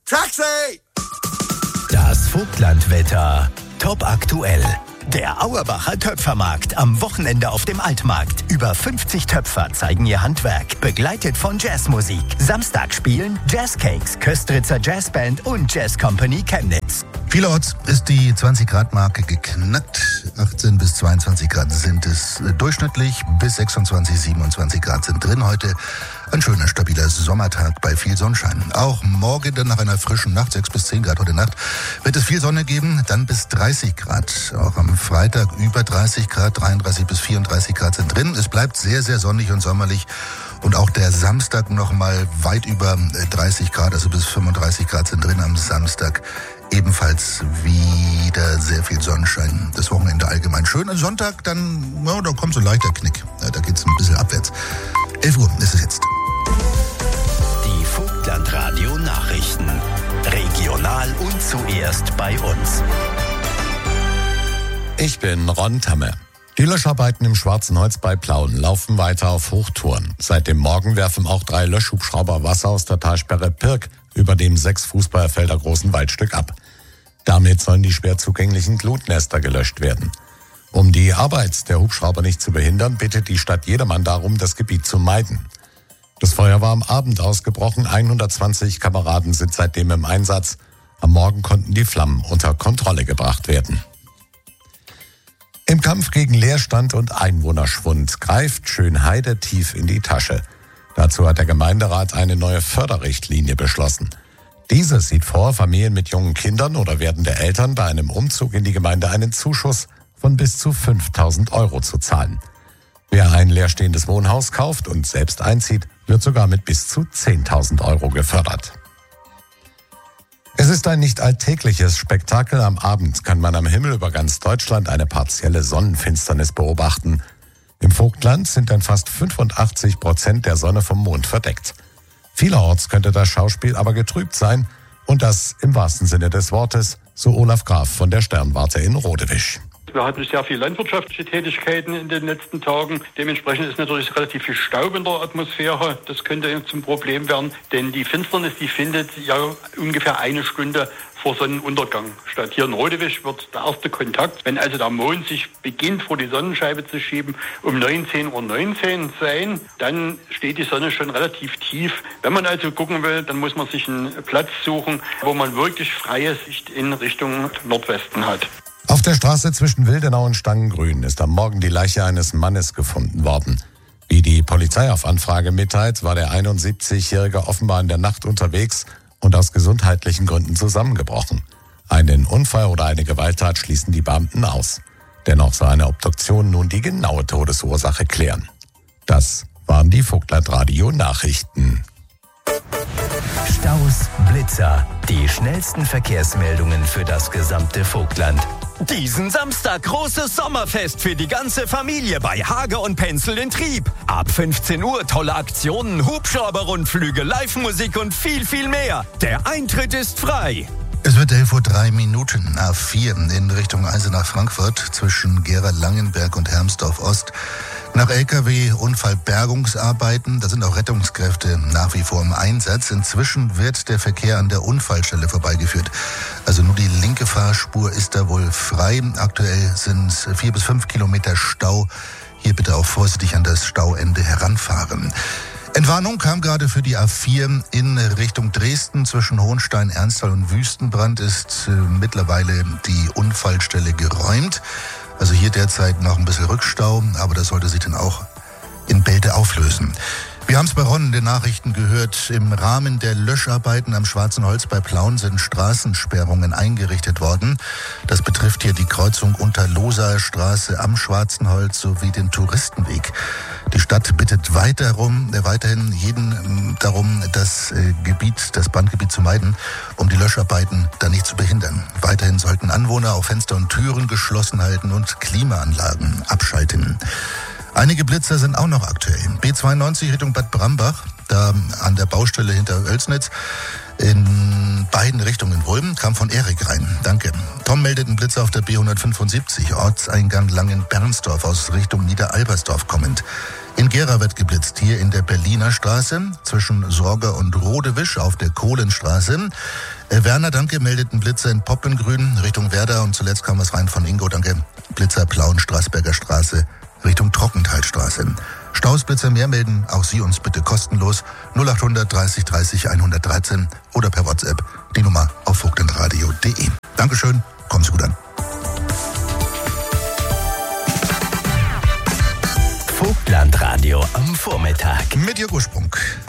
Taxi! Das Vogtlandwetter. Top aktuell. Der Auerbacher Töpfermarkt am Wochenende auf dem Altmarkt. Über 50 Töpfer zeigen ihr Handwerk, begleitet von Jazzmusik. Samstag spielen Jazzcakes, Köstritzer Jazzband und Jazz Company Chemnitz. Vielerorts ist die 20-Grad-Marke geknackt. 18 bis 22 Grad sind es durchschnittlich, bis 26, 27 Grad sind drin heute. Ein schöner, stabiler Sommertag bei viel Sonnenschein. Auch morgen dann nach einer frischen Nacht, 6 bis 10 Grad heute Nacht, wird es viel Sonne geben, dann bis 30 Grad. Auch am Freitag über 30 Grad, 33 bis 34 Grad sind drin. Es bleibt sehr, sehr sonnig und sommerlich. Und auch der Samstag nochmal weit über 30 Grad, also bis 35 Grad sind drin am Samstag. Ebenfalls wieder sehr viel Sonnenschein. Das Wochenende allgemein schön. Am Sonntag dann, ja, da kommt so ein leichter Knick. Ja, da geht's ein bisschen abwärts. 11 Uhr ist es jetzt. Die Vogtlandradio Nachrichten. Regional und zuerst bei uns. Ich bin Ron Tamme. Die Löscharbeiten im Schwarzen Holz bei Plauen laufen weiter auf Hochtouren. Seit dem Morgen werfen auch 3 Löschhubschrauber Wasser aus der Talsperre Pirk über dem 6 Fußballfelder großen Waldstück ab. Damit sollen die schwer zugänglichen Glutnester gelöscht werden. Um die Arbeit der Hubschrauber nicht zu behindern, bittet die Stadt jedermann darum, das Gebiet zu meiden. Das Feuer war am Abend ausgebrochen, 120 Kameraden sind seitdem im Einsatz. Am Morgen konnten die Flammen unter Kontrolle gebracht werden. Im Kampf gegen Leerstand und Einwohnerschwund greift Schönheide tief in die Tasche. Dazu hat der Gemeinderat eine neue Förderrichtlinie beschlossen. Diese sieht vor, Familien mit jungen Kindern oder werdende Eltern bei einem Umzug in die Gemeinde einen Zuschuss von bis zu 5.000 € zu zahlen. Wer ein leerstehendes Wohnhaus kauft und selbst einzieht, wird sogar mit bis zu 10.000 € gefördert. Es ist ein nicht alltägliches Spektakel. Am Abend kann man am Himmel über ganz Deutschland eine partielle Sonnenfinsternis beobachten. Im Vogtland sind dann fast 85% der Sonne vom Mond verdeckt. Vielerorts könnte das Schauspiel aber getrübt sein und das im wahrsten Sinne des Wortes, so Olaf Graf von der Sternwarte in Rodewisch. Wir hatten sehr viel landwirtschaftliche Tätigkeiten in den letzten Tagen. Dementsprechend ist natürlich relativ viel Staub in der Atmosphäre. Das könnte zum Problem werden, denn die Finsternis, die findet ja ungefähr 1 Stunde vor Sonnenuntergang statt. Hier in Rodewisch wird der erste Kontakt, wenn also der Mond sich beginnt vor die Sonnenscheibe zu schieben, um 19:19 Uhr sein. Dann steht die Sonne schon relativ tief. Wenn man also gucken will, dann muss man sich einen Platz suchen, wo man wirklich freie Sicht in Richtung Nordwesten hat. Auf der Straße zwischen Wildenau und Stangengrün ist am Morgen die Leiche eines Mannes gefunden worden. Wie die Polizei auf Anfrage mitteilt, war der 71-Jährige offenbar in der Nacht unterwegs und aus gesundheitlichen Gründen zusammengebrochen. Einen Unfall oder eine Gewalttat schließen die Beamten aus. Dennoch soll eine Obduktion nun die genaue Todesursache klären. Das waren die Vogtlandradio Nachrichten. Staus, Blitzer, die schnellsten Verkehrsmeldungen für das gesamte Vogtland. Diesen Samstag großes Sommerfest für die ganze Familie bei Hage und Penzel in Trieb. Ab 15 Uhr tolle Aktionen, Hubschrauberrundflüge, Live-Musik und viel, viel mehr. Der Eintritt ist frei. Es wird 11:03 Uhr, A4 in Richtung Eisenach-Frankfurt zwischen Gera-Langenberg und Hermsdorf-Ost. Nach LKW-Unfallbergungsarbeiten, da sind auch Rettungskräfte nach wie vor im Einsatz. Inzwischen wird der Verkehr an der Unfallstelle vorbeigeführt. Also nur die linke Fahrspur ist da wohl frei. Aktuell sind es 4 bis 5 Kilometer Stau. Hier bitte auch vorsichtig an das Stauende heranfahren. Entwarnung kam gerade für die A4 in Richtung Dresden. Zwischen Hohenstein, Ernsthal und Wüstenbrand ist mittlerweile die Unfallstelle geräumt. Also hier derzeit noch ein bisschen Rückstau, aber das sollte sich dann auch in Bälde auflösen. Wir haben es bei Ron in den Nachrichten gehört. Im Rahmen der Löscharbeiten am Schwarzen Holz bei Plauen sind Straßensperrungen eingerichtet worden. Das betrifft hier die Kreuzung Unterloser Straße am Schwarzen Holz sowie den Touristenweg. Die Stadt bittet weiterhin jeden darum, das Brandgebiet zu meiden, um die Löscharbeiten da nicht zu behindern. Weiterhin sollten Anwohner auch Fenster und Türen geschlossen halten und Klimaanlagen abschalten. Einige Blitzer sind auch noch aktuell. B92 Richtung Bad Brambach, da an der Baustelle hinter Oelsnitz, in beiden Richtungen wohl, kam von Erik rein. Danke. Tom meldet einen Blitzer auf der B175, Ortseingang Langen-Bernsdorf aus Richtung Niederalbersdorf kommend. In Gera wird geblitzt, hier in der Berliner Straße, zwischen Sorger und Rodewisch auf der Kohlenstraße. Werner, danke, meldet einen Blitzer in Poppengrün Richtung Werder. Und zuletzt kam was rein von Ingo, danke. Blitzer Plauen-Straßberger Straße Richtung Trockenthalstraße. Stausblitzer mehr melden, auch Sie uns bitte kostenlos. 0800 30 30 113 oder per WhatsApp die Nummer auf vogtlandradio.de. Dankeschön, kommen Sie gut an. Vogtlandradio am Vormittag. Mit Jürgen Sprung.